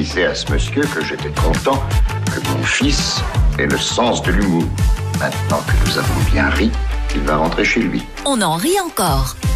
disais à ce monsieur que j'étais content que mon fils ait le sens de l'humour. Maintenant que nous avons bien ri, il va rentrer chez lui. On en rit encore.